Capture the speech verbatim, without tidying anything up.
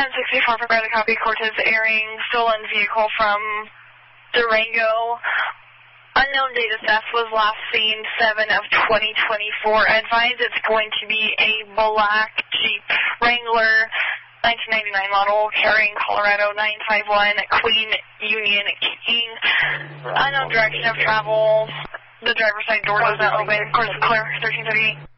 sixty-four for Brother Copy, Cortez airing, stolen vehicle from Durango. Unknown data theft was last seen seven of twenty twenty-four. Advise it's going to be a black Jeep Wrangler, nineteen ninety-nine model, carrying Colorado nine five one, Queen Union King. Unknown direction of travel. The driver's side door does not open. Of course, clear, thirteen thirty-eight.